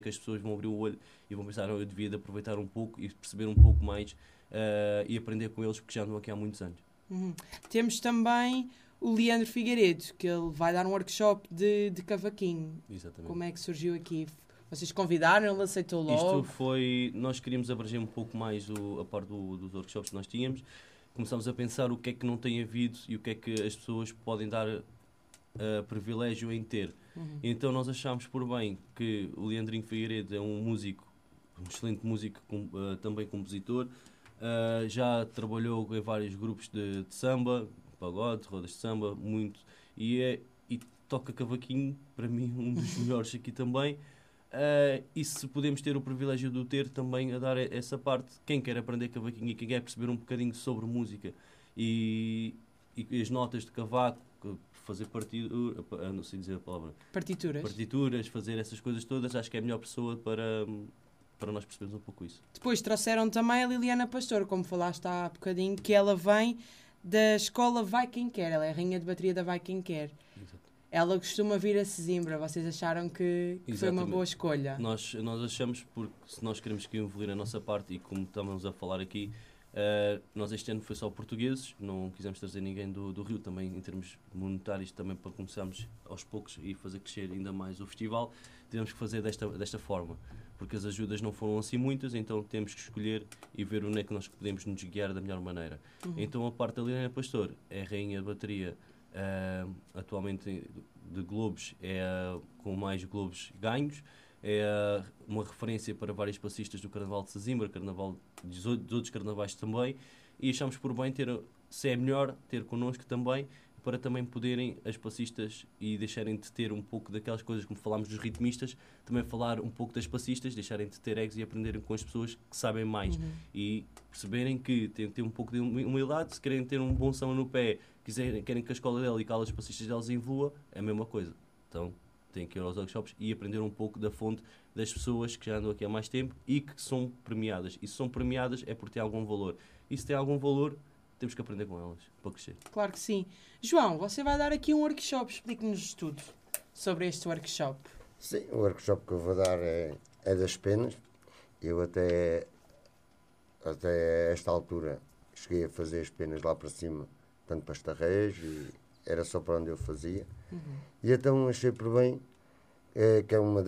que as pessoas vão abrir o olho e vão pensar, eu devia de aproveitar um pouco e perceber um pouco mais e aprender com eles, porque já andam aqui há muitos anos. Temos também o Leandro Figueiredo, que ele vai dar um workshop de cavaquinho. Exatamente. Como é que surgiu aqui? Vocês convidaram, ele aceitou logo? Isto foi... Nós queríamos abranger um pouco mais a parte dos workshops que nós tínhamos. Começámos a pensar o que é que não tem havido e o que é que as pessoas podem dar privilégio em ter. Então nós achámos por bem que o Leandrinho Figueiredo é um músico, um excelente músico, também compositor. Já trabalhou em vários grupos de samba, pagode, rodas de samba, muito. E toca cavaquinho, para mim um dos melhores aqui também. E se podemos ter o privilégio de o ter também a dar essa parte, quem quer aprender cavaquinho e quem quer perceber um bocadinho sobre música e as notas de cavaco, fazer partituras, não sei dizer a palavra, partituras, fazer essas coisas todas, acho que é a melhor pessoa para nós percebermos um pouco isso. Depois trouxeram também a Liliana Pastor, como falaste há bocadinho, que ela vem da escola Vai Quem Quer, ela é a rainha de bateria da Vai Quem Quer. Exato. Ela costuma vir a Sesimbra, vocês acharam que foi uma boa escolha? Nós achamos, porque se nós queremos que evoluir a nossa parte, e como estamos a falar aqui, nós este ano foi só portugueses, não quisemos trazer ninguém do Rio, também em termos monetários, também para começarmos aos poucos e fazer crescer ainda mais o festival, tivemos que fazer desta forma, porque as ajudas não foram assim muitas, então temos que escolher e ver onde é que nós podemos nos guiar da melhor maneira. Então a parte da Liliana Pastor é a rainha de bateria, atualmente de globos, é com mais globos ganhos, é uma referência para vários passistas do Carnaval de Sesimbra, Carnaval dos outros carnavais também, e achamos por bem se é melhor ter connosco também, para também poderem as passistas e deixarem de ter um pouco daquelas coisas, como falámos dos ritmistas, também falar um pouco das passistas, deixarem de ter egos e aprenderem com as pessoas que sabem mais e perceberem que têm que ter um pouco de humildade, se querem ter um bom som no pé, querem que a escola dela e que as passistas delas evolua, é a mesma coisa. Então têm que ir aos workshops e aprender um pouco da fonte das pessoas que já andam aqui há mais tempo e que são premiadas. E se são premiadas é porque têm algum valor. E se têm algum valor, temos que aprender com elas para crescer. Claro que sim. João, você vai dar aqui um workshop. Explique-nos tudo sobre este workshop. Sim, o workshop que eu vou dar é das penas. Eu até esta altura cheguei a fazer as penas lá para cima, tanto para Estarrés, e era só para onde eu fazia. E então achei por bem que é uma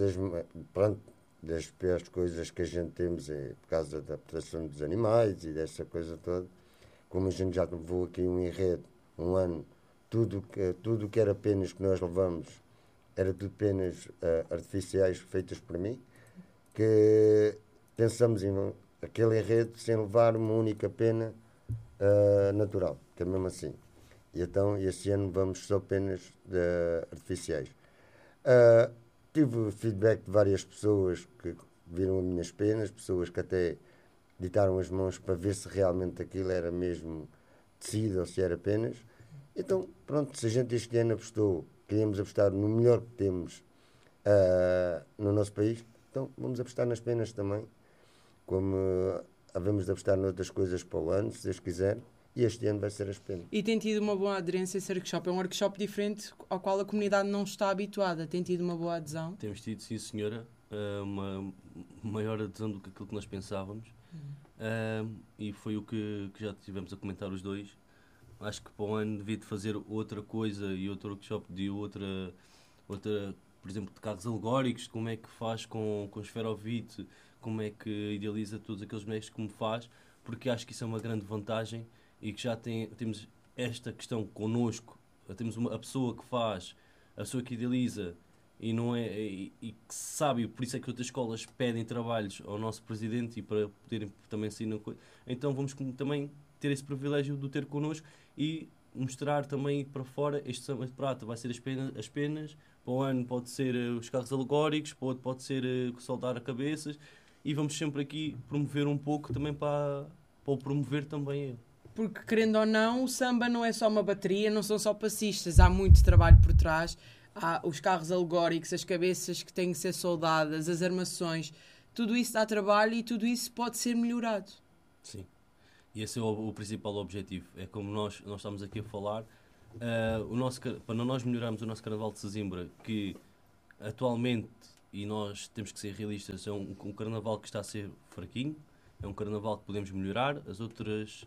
das piores coisas que a gente temos, é por causa da proteção dos animais e dessa coisa toda. Como a gente já levou aqui um enredo, um ano, tudo que era penas que nós levamos era tudo penas artificiais feitas por mim, que pensamos em aquele enredo sem levar uma única pena natural, que é mesmo assim. E então este ano vamos só penas artificiais. Tive feedback de várias pessoas que viram as minhas penas, pessoas que até ditaram as mãos para ver se realmente aquilo era mesmo tecido ou se era penas. Então, pronto, se a gente este ano queríamos apostar no melhor que temos no nosso país, então vamos apostar nas penas também, como havemos de apostar noutras coisas para o ano, se Deus quiser, e este ano vai ser as penas. E tem tido uma boa aderência esse workshop? É um workshop diferente ao qual a comunidade não está habituada. Tem tido uma boa adesão? Temos tido, sim senhora, uma maior adesão do que aquilo que nós pensávamos. E foi o que já tivemos a comentar os dois. Acho que para o ano devia de fazer outra coisa e outro workshop de outra, por exemplo, de carros alegóricos, como é que faz com esferovite, como é que idealiza todos aqueles bonecos como faz, porque acho que isso é uma grande vantagem e que já temos esta questão connosco, temos a pessoa que faz, a pessoa que idealiza e que sabe, por isso é que outras escolas pedem trabalhos ao nosso presidente e para poderem também sair na coisa. Então vamos também ter esse privilégio de o ter connosco e mostrar também para fora este samba de prata. Vai ser as penas, para o ano pode ser os carros alegóricos, para o outro pode ser soldar a cabeças, e vamos sempre aqui promover um pouco também para o promover também ele. Porque, querendo ou não, o samba não é só uma bateria, não são só passistas, há muito trabalho por trás. Há os carros alegóricos, as cabeças que têm que ser soldadas, as armações, tudo isso dá trabalho e tudo isso pode ser melhorado. Sim, e esse é o principal objetivo. É como nós estamos aqui a falar, para nós melhorarmos o nosso Carnaval de Sesimbra, que atualmente e nós temos que ser realistas, é um carnaval que está a ser fraquinho, é um carnaval que podemos melhorar, as outras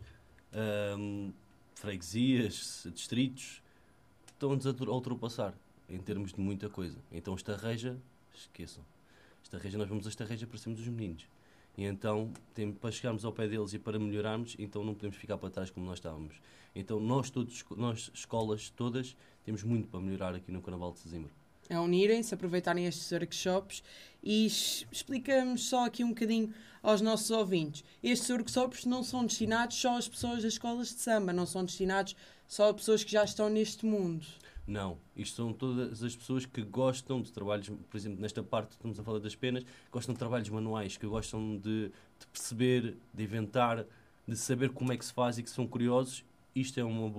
freguesias, distritos, estão-nos a ultrapassar em termos de muita coisa. Então Estarreja, esqueçam. Estarreja, nós vamos a Estarreja para sermos os meninos. E então, para chegarmos ao pé deles e para melhorarmos, então não podemos ficar para trás como nós estávamos. Então nós, escolas todas, temos muito para melhorar aqui no Carnaval de Sesimbra. A unirem-se, aproveitarem estes workshops e explicamos só aqui um bocadinho aos nossos ouvintes. Estes workshops não são destinados só às pessoas das escolas de samba, não são destinados só a pessoas que já estão neste mundo. Não, isto são todas as pessoas que gostam de trabalhos, por exemplo, nesta parte estamos a falar das penas, gostam de trabalhos manuais, que gostam de perceber, de inventar, de saber como é que se faz e que são curiosos. Isto é um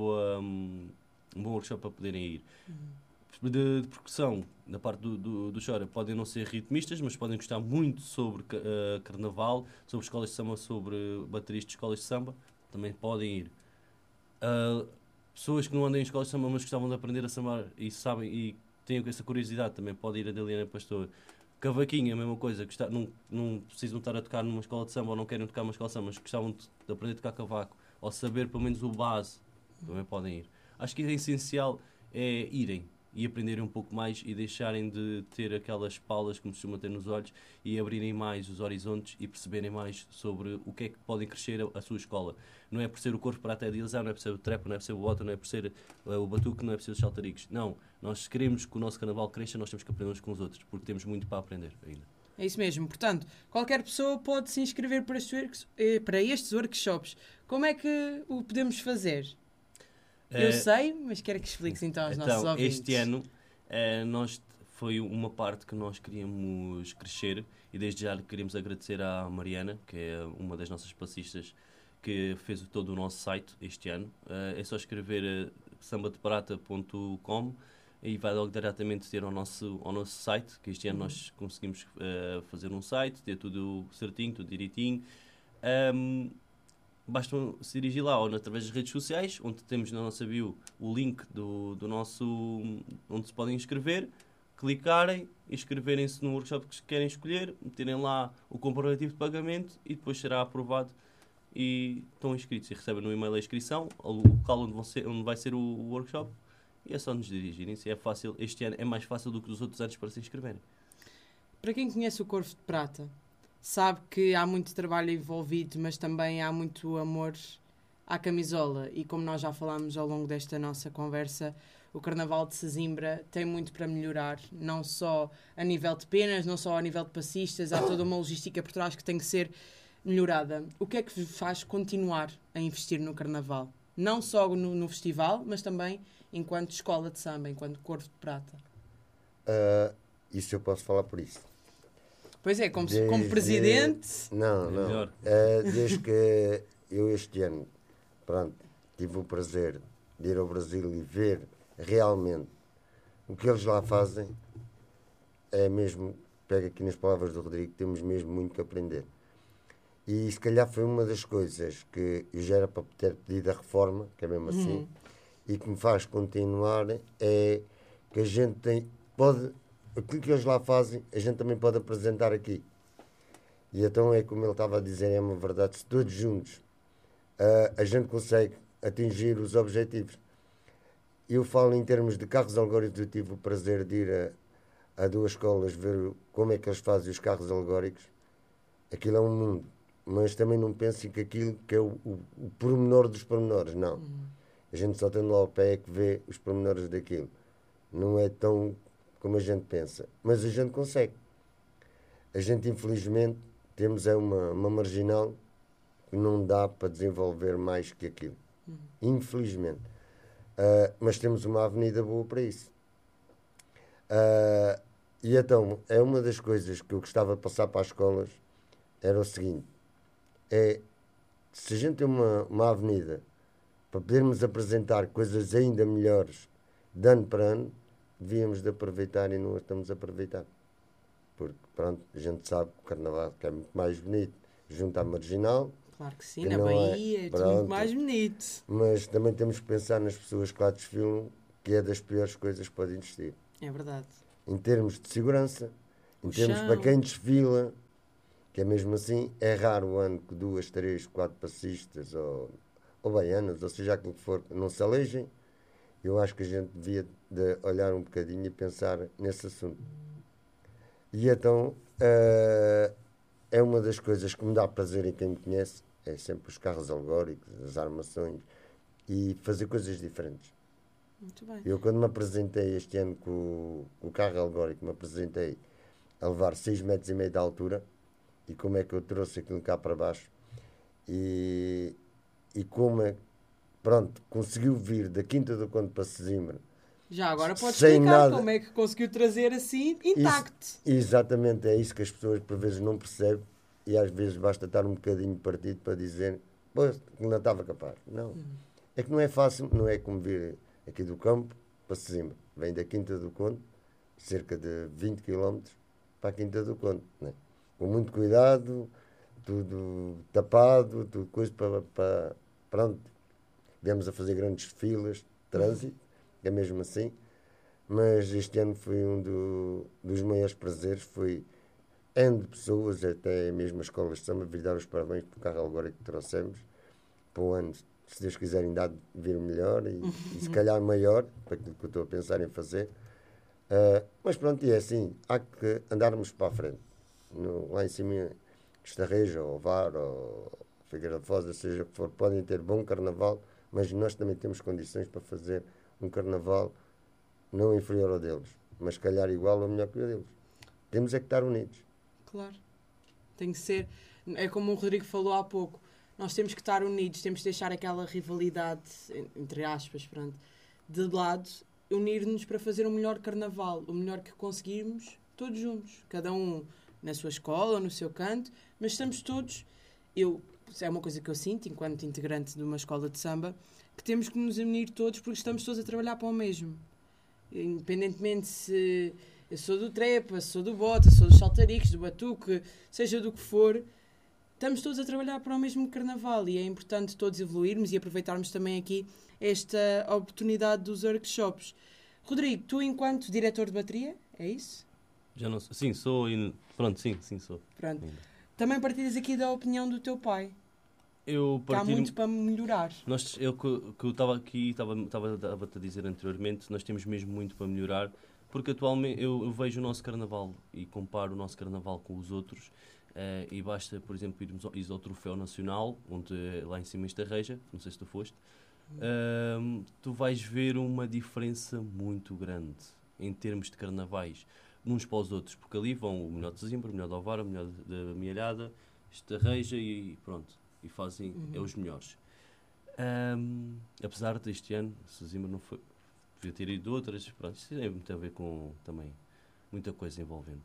bom workshop para poderem ir. De percussão, da parte do Chora, podem não ser ritmistas, mas podem gostar muito sobre carnaval, sobre escolas de samba, sobre baterias de escolas de samba, também podem ir. Pessoas que não andam em escolas de samba, mas gostavam de aprender a sambar e sabem e têm essa curiosidade, também podem ir a Deliana Pastor. Cavaquinho, a mesma coisa, não precisam estar a tocar numa escola de samba ou não querem tocar numa escola de samba, mas gostavam de aprender a tocar cavaco ou saber pelo menos o base, também podem ir. Acho que é essencial irem e aprenderem um pouco mais e deixarem de ter aquelas palas que se costuma ter nos olhos e abrirem mais os horizontes e perceberem mais sobre o que é que podem crescer a sua escola. Não é por ser o corpo para até idealizar, não é por ser o trap, não é por ser o bota, não é por ser o batuque, não é por ser os saltaricos. Não, nós queremos que o nosso carnaval cresça, nós temos que aprender uns com os outros, porque temos muito para aprender ainda. É isso mesmo, portanto, qualquer pessoa pode se inscrever para estes workshops. Como é que o podemos fazer? Eu sei, mas quero que expliques então aos nossos ouvintes. Este ano foi uma parte que nós queríamos crescer e desde já queríamos agradecer à Mariana, que é uma das nossas passistas, que fez todo o nosso site este ano. É só escrever sambadeprata.com e vai logo diretamente ter ao nosso site, que este ano nós conseguimos fazer um site, ter tudo certinho, tudo direitinho. Basta se dirigir lá ou através das redes sociais, onde temos na nossa bio o link do nosso, onde se podem inscrever, clicarem, inscreverem-se no workshop que querem escolher, meterem lá o comprovativo de pagamento e depois será aprovado e estão inscritos e recebem no e-mail a inscrição, o local onde vai ser o workshop e é só nos dirigirem-se. É fácil, este ano é mais fácil do que dos outros anos para se inscreverem. Para quem conhece o Corvo de Prata, sabe que há muito trabalho envolvido, mas também há muito amor à camisola. E como nós já falámos ao longo desta nossa conversa, o Carnaval de Sesimbra tem muito para melhorar, não só a nível de penas, não só a nível de passistas, há toda uma logística por trás que tem que ser melhorada. O que é que vos faz continuar a investir no Carnaval? Não só no festival, mas também enquanto escola de samba, enquanto Corvo de Prata. Isso eu posso falar por isso. Pois é, como presidente... Não. Desde que eu este ano, tive o prazer de ir ao Brasil e ver realmente o que eles lá fazem, é mesmo, pega aqui nas palavras do Rodrigo, temos mesmo muito que aprender. E se calhar foi uma das coisas que eu já era para ter pedido a reforma, que é mesmo assim, e que me faz continuar, é que a gente pode... Aquilo que eles lá fazem, a gente também pode apresentar aqui. E então é como ele estava a dizer, é uma verdade, se todos juntos a gente consegue atingir os objetivos. Eu falo em termos de carros alegóricos, eu tive o prazer de ir a duas escolas ver como é que eles fazem os carros alegóricos. Aquilo é um mundo, mas também não pensem que aquilo que é o pormenor dos pormenores, não. A gente só tendo lá ao pé é que vê os pormenores daquilo. Não é tão... como a gente pensa, mas a gente consegue. A gente, infelizmente, temos uma marginal que não dá para desenvolver mais que aquilo. Infelizmente. Mas temos uma avenida boa para isso. E então, é uma das coisas que eu gostava de passar para as escolas, era o seguinte, se a gente tem uma avenida para podermos apresentar coisas ainda melhores de ano para ano, devíamos de aproveitar e não a estamos a aproveitar. Porque, a gente sabe que o Carnaval que é muito mais bonito junto à marginal. Claro que sim, na Bahia é tudo muito mais bonito. Mas também temos que pensar nas pessoas que lá desfilam, que é das piores coisas que podem existir. É verdade. Em termos de segurança, Em O termos chão. para quem desfila, que é mesmo assim, é raro o ano que 2, 3, 4 passistas ou baianas, ou seja aquilo que for, não se alejem. Eu acho que a gente devia de olhar um bocadinho e pensar nesse assunto. E então, é uma das coisas que me dá prazer em quem me conhece, é sempre os carros alegóricos, as armações e fazer coisas diferentes. Muito bem. Eu, quando me apresentei este ano com o carro alegórico, me apresentei a levar 6,5 metros de altura, e como é que eu trouxe aquilo cá para baixo, e como é, pronto, conseguiu vir da Quinta do Conde para Sesimbra, Já agora podes sem explicar nada. como é que conseguiu trazer assim intacto. Exatamente, é isso que as pessoas por vezes não percebem, e às vezes basta estar um bocadinho partido para dizer, pois, que não estava capaz. Não, é que não é fácil, não é como vir aqui do campo para Sesimbra. Vem da Quinta do Conde, cerca de 20 quilómetros para a Quinta do Conde, né? Com muito cuidado, tudo tapado, tudo coisa para pronto. Viemos a fazer grandes filas de trânsito, é mesmo assim, mas este ano foi dos maiores prazeres, foi N de pessoas, até mesmo as escolas de samba, vir dar os parabéns pelo carro alegórico que trouxemos, para o ano, se Deus quiser, ainda há de vir melhor e se calhar maior, para aquilo que eu estou a pensar em fazer. Mas pronto, e é assim, há que andarmos para a frente. Lá em cima, Estarreja, ou Var, ou Figueira da Foz, seja o que for, podem ter bom carnaval, mas nós também temos condições para fazer um carnaval não inferior ao deles, mas se calhar igual ou melhor que o deles. Temos é que estar unidos. Claro. Tem que ser. É como o Rodrigo falou há pouco. Nós temos que estar unidos, temos que deixar aquela rivalidade, entre aspas, pronto, de lado, unir-nos para fazer o melhor carnaval, o melhor que conseguirmos, todos juntos. Cada um na sua escola, no seu canto, mas estamos todos. É uma coisa que eu sinto, enquanto integrante de uma escola de samba, que temos que nos unir todos porque estamos todos a trabalhar para o mesmo. Independentemente se eu sou do Trepa, sou do Bota, sou dos Saltaricos, do Batuque, seja do que for, estamos todos a trabalhar para o mesmo carnaval e é importante todos evoluirmos e aproveitarmos também aqui esta oportunidade dos workshops. Rodrigo, tu enquanto diretor de bateria, é isso? Já não, sim, sou. Pronto, sim, sou. Pronto. Também partilhas aqui da opinião do teu pai. Eu Que há muito para melhorar. Eu estava aqui, estava-te a dizer anteriormente, nós temos mesmo muito para melhorar, porque atualmente eu vejo o nosso carnaval e comparo o nosso carnaval com os outros, e basta, por exemplo, irmos ao Troféu Nacional, onde lá em cima está a Reja, não sei se tu foste, tu vais ver uma diferença muito grande em termos de carnavais, uns para os outros, porque ali vão o melhor de Sesimbra, o melhor de Ovar, o melhor da Mielhada, Estarreja e pronto. E fazem os melhores. Apesar deste ano, Sesimbra não foi, devia ter ido outras, pronto, isso tem muito a ver com também muita coisa envolvendo.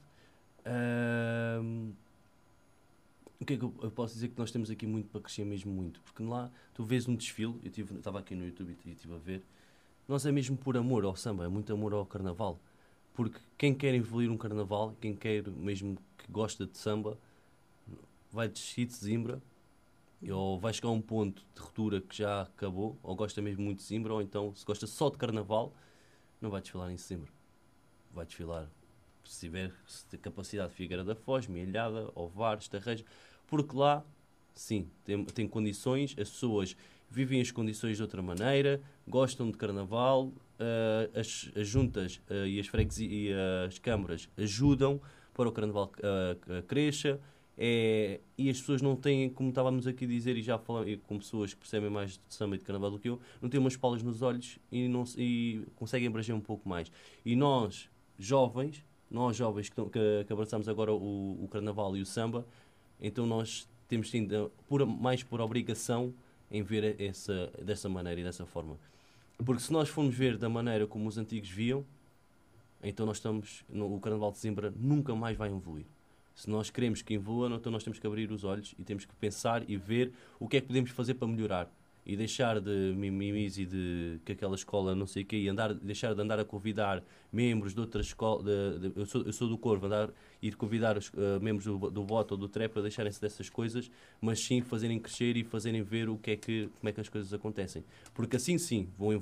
O que é que eu posso dizer? Que nós temos aqui muito para crescer, mesmo muito, porque lá tu vês um desfile, eu estava aqui no YouTube e estive a ver, nós é mesmo por amor ao samba, é muito amor ao carnaval, porque quem quer evoluir um carnaval, quem quer mesmo que gosta de samba, vai descer de Sesimbra, ou vai chegar a um ponto de ruptura que já acabou, ou gosta mesmo muito de Sesimbra, ou então, se gosta só de carnaval, não vai desfilar em Sesimbra. Vai desfilar, se tiver capacidade de Figueira da Foz, Mielhada, Ovar, Estarreja, porque lá, sim, tem condições, as pessoas vivem as condições de outra maneira, gostam de carnaval, as juntas e as freguesias e as câmaras ajudam para o carnaval cresça. E as pessoas não têm, como estávamos aqui a dizer, e já falamos com pessoas que percebem mais de samba e de carnaval do que eu, não têm umas palas nos olhos e conseguem abranger um pouco mais. E nós jovens que abraçamos agora o carnaval e o samba, então nós temos ainda mais por obrigação em ver dessa maneira e dessa forma. Porque se nós formos ver da maneira como os antigos viam, então o carnaval de Sesimbra nunca mais vai evoluir. Se nós queremos que evolua, então nós temos que abrir os olhos e temos que pensar e ver o que é que podemos fazer para melhorar. E deixar de mimimis e de que aquela escola não sei o quê, e deixar de andar a convidar membros de outras escolas. Eu sou do Corvo, ir convidar os membros do Bota ou do Trepa a deixarem-se dessas coisas, mas sim fazerem crescer e fazerem ver como é que as coisas acontecem. Porque assim sim vão evoluir.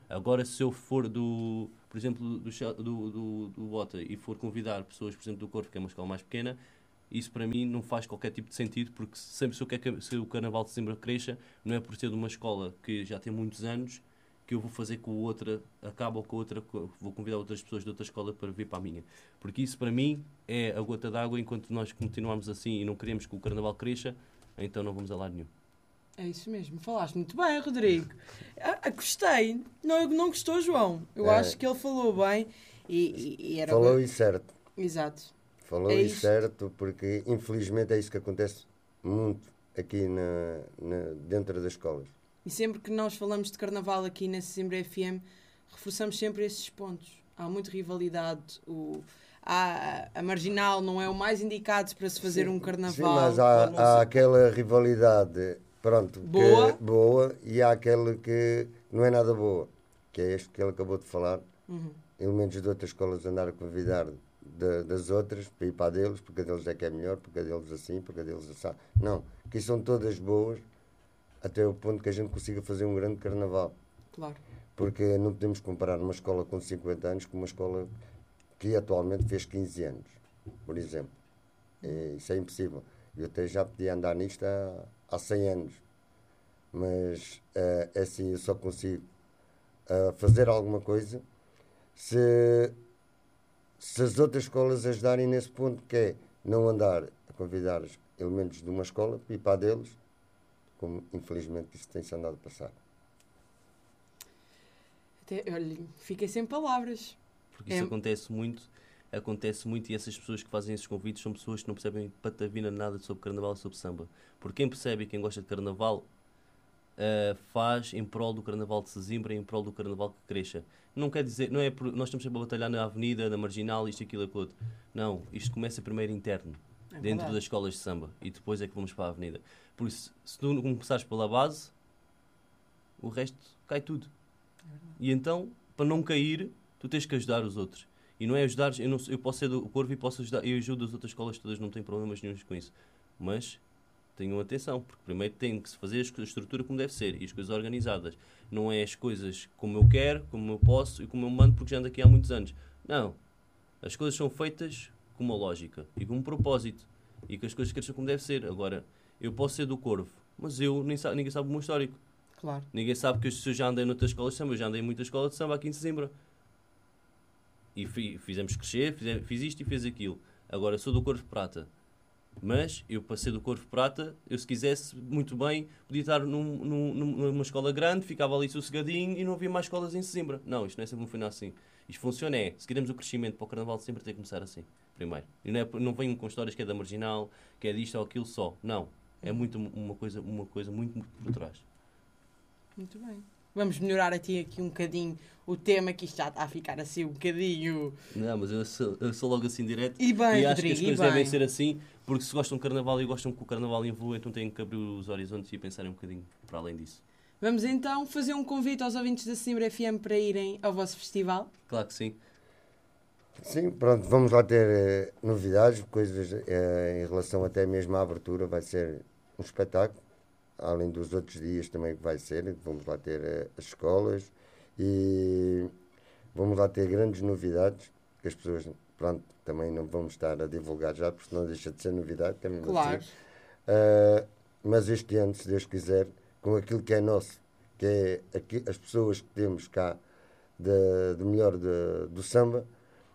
Agora, se eu for por exemplo, do Bota e for convidar pessoas, por exemplo, do Corvo, que é uma escola mais pequena, isso para mim não faz qualquer tipo de sentido, porque sempre se eu quero que o Carnaval de Sesimbra cresça, não é por ser de uma escola que já tem muitos anos que eu vou fazer com a outra, acaba com a outra, vou convidar outras pessoas de outra escola para vir para a minha. Porque isso para mim é a gota d'água. Enquanto nós continuarmos assim e não queremos que o Carnaval cresça, então não vamos a lado nenhum. É isso mesmo. Falaste muito bem, Rodrigo. Gostei. Não gostou, João? Eu acho que ele falou bem e era Falou bem. e certo. Exato. Falou É e isto. certo, porque infelizmente é isso que acontece muito aqui dentro das escolas. E sempre que nós falamos de Carnaval aqui na Sesimbra FM, reforçamos sempre esses pontos. Há muita rivalidade. A Marginal não é o mais indicado para se fazer um Carnaval. Sim, mas há aquela rivalidade, pronto, boa, e há aquele que não é nada boa, que é este que ele acabou de falar. Elementos de outras escolas andar a convidar das outras para ir para a deles, porque a deles é que é melhor, porque a deles assim, porque a deles assim. Não, que são todas boas, até o ponto que a gente consiga fazer um grande Carnaval. Claro. Porque não podemos comparar uma escola com 50 anos com uma escola que atualmente fez 15 anos, por exemplo. Isso é impossível. Eu até já podia andar nisto há 100 anos. Mas, é assim, eu só consigo fazer alguma coisa se as outras escolas ajudarem nesse ponto, que é não andar a convidar os elementos de uma escola para ir para a deles, como infelizmente isso tem-se andado a passar. Olha, fiquei sem palavras. Porque isso acontece muito, e essas pessoas que fazem esses convites são pessoas que não percebem patavina nada sobre Carnaval e sobre samba. Porque quem percebe e quem gosta de Carnaval faz em prol do Carnaval de Sesimbra, em prol do Carnaval que cresça. Não quer dizer, não é nós estamos sempre a batalhar na avenida, na marginal, isto, aquilo, aquilo outro. Não, isto começa primeiro interno, dentro das escolas de samba, e depois é que vamos para a avenida. Por isso, se tu não começares pela base, o resto cai tudo. E então, para não cair, tu tens que ajudar os outros. E não é ajudar, eu posso ser do Corvo e posso ajudar, eu ajudo as outras escolas todas, não tenho problemas nenhum com isso. Mas tenham atenção, porque primeiro tem que se fazer a estrutura como deve ser e as coisas organizadas. Não é as coisas como eu quero, como eu posso e como eu mando, porque já ando aqui há muitos anos. Não. As coisas são feitas com uma lógica e com um propósito e que as coisas cresçam como deve ser. Agora, eu posso ser do Corvo, mas ninguém sabe o meu histórico. Claro. Ninguém sabe que eu já andei noutras escolas de samba, eu já andei em muitas escolas de samba aqui em Sesimbra. E fizemos crescer, fiz isto e fiz aquilo. Agora, sou do Corvo Prata. Mas, eu para ser do Corvo Prata, eu se quisesse, muito bem, podia estar numa escola grande, ficava ali sossegadinho e não havia mais escolas em Sesimbra. Não, isto não é sempre um final assim. Isto funciona se queremos o crescimento para o Carnaval de Sesimbra, tem que começar assim, primeiro. E não venham com histórias que é da Marginal, que é disto ou aquilo só. Não. É muito uma coisa muito por trás. Muito bem. Vamos melhorar aqui um bocadinho o tema, que isto já está a ficar assim um bocadinho... Não, mas eu sou logo assim direto. E bem, e acho Rodrigo, que as coisas devem ser assim, porque se gostam de Carnaval e gostam que o Carnaval evolua, então têm que abrir os horizontes e pensarem um bocadinho para além disso. Vamos então fazer um convite aos ouvintes da Sesimbra FM para irem ao vosso festival? Claro que sim. Sim, pronto, vamos lá ter novidades, coisas em relação até mesmo à abertura. Vai ser um espetáculo, além dos outros dias também que vai ser. Vamos lá ter as escolas e vamos lá ter grandes novidades, que as pessoas, pronto, também não vamos estar a divulgar já, porque não deixa de ser novidade. Também Claro. Mas este ano, se Deus quiser, com aquilo que é nosso, que é aqui, as pessoas que temos cá do melhor do samba,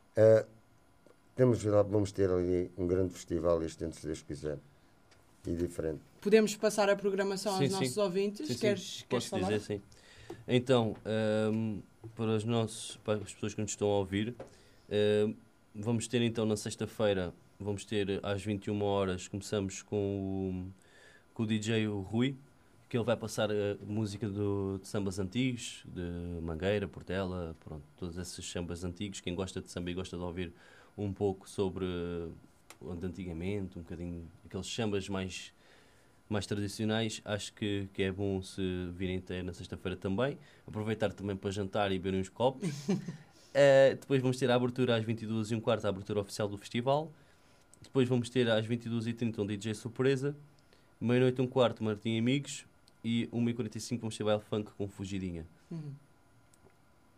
vamos ter ali um grande festival este ano, se Deus quiser, e diferente. Podemos passar a programação aos nossos ouvintes? Sim, Queres posso falar? dizer, sim. Então, para as pessoas que nos estão a ouvir, vamos ter então na sexta-feira, vamos ter às 21 horas, começamos com o DJ Rui, que ele vai passar a música de sambas antigos, de Mangueira, Portela, pronto, todos esses sambas antigos. Quem gosta de samba e gosta de ouvir um pouco sobre antigamente, um bocadinho aqueles sambas mais tradicionais, acho que é bom se virem até na sexta-feira também. Aproveitar também para jantar e beber uns copos. Depois vamos ter a abertura às 22h15, a abertura oficial do festival. Depois vamos ter às 22h30 um DJ surpresa. Meia-noite 15, Martim e Amigos. E 1h45 vamos ter baile funk com Fugidinha.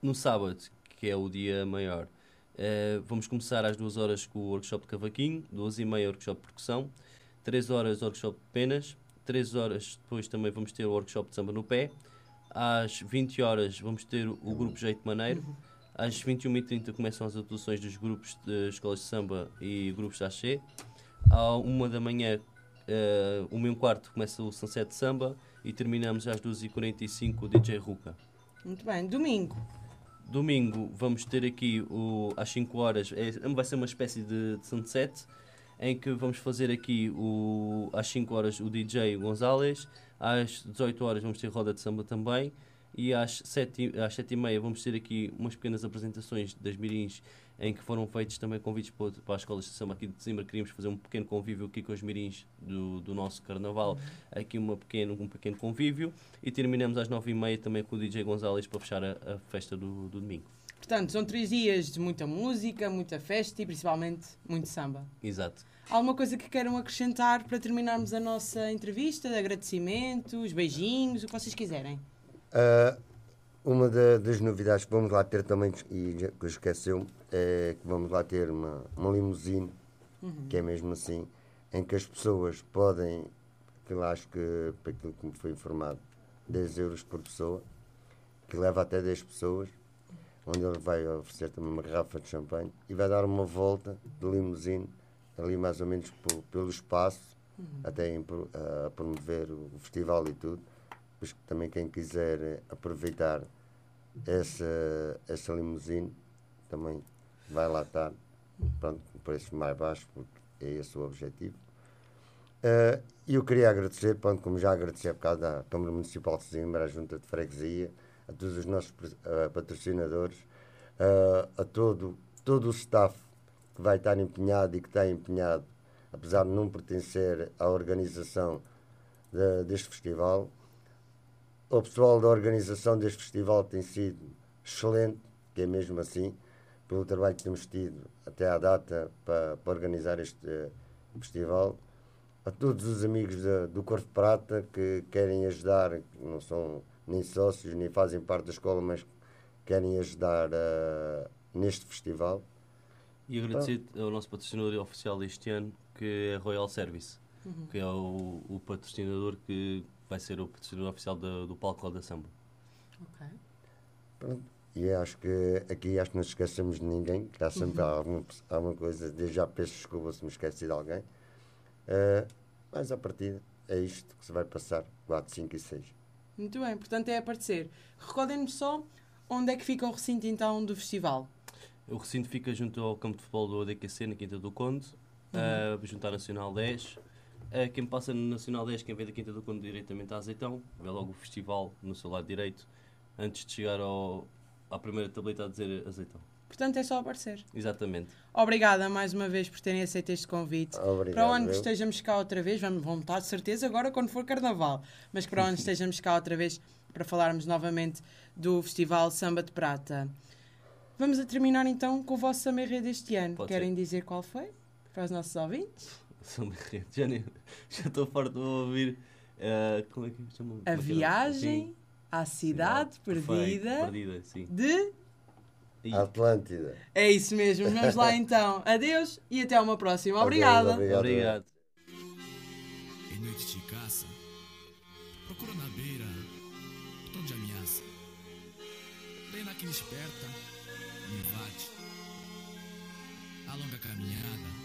No sábado, que é o dia maior, vamos começar às 2 horas com o workshop de cavaquinho, 2h30 workshop de percussão, 3 horas workshop de penas, 3 horas depois também vamos ter o workshop de samba no pé, às 20 horas vamos ter o grupo Jeito Maneiro, às 21h30 começam as atuações dos grupos de escolas de samba e grupos de axé, à 1 da manhã, 1h15 começa o Sunset de Samba e terminamos às 2h45 o DJ Ruka. Muito bem. Domingo. Domingo vamos ter aqui às 5 horas, vai ser uma espécie de sunset, em que vamos fazer aqui às 5 horas o DJ Gonzalez, às 18 horas vamos ter roda de samba também, e às 7h30 vamos ter aqui umas pequenas apresentações das mirins, em que foram feitos também convites para as escolas de samba aqui de Sesimbra. Queríamos fazer um pequeno convívio aqui com os mirins do nosso carnaval, aqui um pequeno convívio, e terminamos às 9h30 também com o DJ Gonzalez para fechar a festa do domingo. Portanto, são 3 dias de muita música, muita festa e principalmente muito samba. Exato. Alguma coisa que queiram acrescentar para terminarmos a nossa entrevista? De agradecimentos, beijinhos, o que vocês quiserem. Uma das novidades que vamos lá ter também, e que esqueceu, é que vamos lá ter uma limusine, que é mesmo assim, em que as pessoas podem, que lá acho que, para aquilo que me foi informado, 10 euros por pessoa, que leva até 10 pessoas, onde ele vai oferecer também uma garrafa de champanhe e vai dar uma volta de limusine, ali mais ou menos pelo espaço, até a promover o festival e tudo. Pois também quem quiser aproveitar essa limusine também vai lá estar, pronto, com preços mais baixos, porque é esse o objetivo. E eu queria agradecer, pronto, como já agradeci há bocado à Câmara Municipal de Sesimbra, à Junta de Freguesia, a todos os nossos patrocinadores, a todo o staff que vai estar empenhado e que está empenhado, apesar de não pertencer à organização deste festival. O pessoal da organização deste festival tem sido excelente, que é mesmo assim, pelo trabalho que temos tido até à data para organizar este festival. A todos os amigos do Corpo de Prata que querem ajudar, que não são nem sócios, nem fazem parte da escola, mas querem ajudar neste festival. E agradecer ao nosso patrocinador oficial deste ano, que é a Royal Service, que é o patrocinador que vai ser o patrocinador oficial do Palco da Samba. Ok. Pronto. E acho que aqui acho que não esquecemos de ninguém, que está sempre alguma coisa, desde já peço desculpa se me esqueci de alguém. Mas a partida é isto que se vai passar 4, 5 e 6. Muito bem, portanto é aparecer. Recordem-me só onde é que fica o recinto então do festival. O recinto fica junto ao campo de futebol do ADQC, na Quinta do Conde, junto à Nacional 10. Quem passa no Nacional 10, quem vem da Quinta do Conde diretamente a Azeitão, vê logo o festival no seu lado direito, antes de chegar à primeira tableta a dizer Azeitão. Portanto é só aparecer. Exatamente. Obrigada mais uma vez por terem aceito este convite. Obrigado, para o ano que estejamos cá outra vez, vão estar de certeza agora quando for Carnaval, mas que para o ano estejamos cá outra vez para falarmos novamente do Festival Samba de Prata. Vamos a terminar então com o vosso Samba Enredo deste ano. Querem dizer qual foi? Para os nossos ouvintes? Samba Enredo. Já estou farto de ouvir. Como é que chama? A Viagem à Cidade Perdida, sim. de Atlântida. É isso mesmo. Vamos lá então. Adeus e até uma próxima. Obrigada. Obrigado. Em noite de caça, procura na beira, tom de ameaça. Lena que me esperta, me invade. A longa caminhada